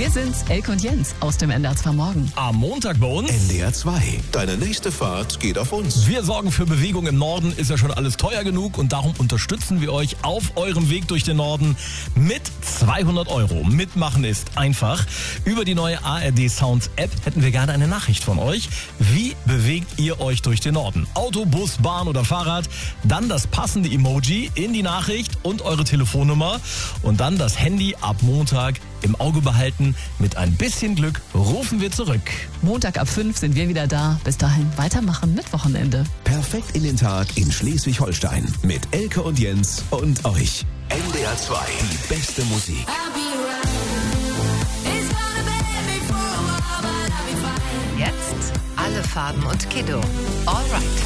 Wir sind's, Elke und Jens aus dem NDR 2 Morgen. Am Montag bei uns. NDR 2. Deine nächste Fahrt geht auf uns. Wir sorgen für Bewegung im Norden, ist ja schon alles teuer genug und darum unterstützen wir euch auf eurem Weg durch den Norden mit 200 €. Mitmachen ist einfach. Über die neue ARD Sounds App hätten wir gerne eine Nachricht von euch. Wie bewegt ihr euch durch den Norden? Auto, Bus, Bahn oder Fahrrad? Dann das passende Emoji in die Nachricht und eure Telefonnummer und dann das Handy ab Montag im Auge behalten. Mit ein bisschen Glück rufen wir zurück. Montag ab 5 sind wir wieder da. Bis dahin weitermachen mit Wochenende. Perfekt in den Tag in Schleswig-Holstein. Mit Elke und Jens und euch. NDR 2. Die beste Musik. Jetzt alle Farben und Kiddo. Alright.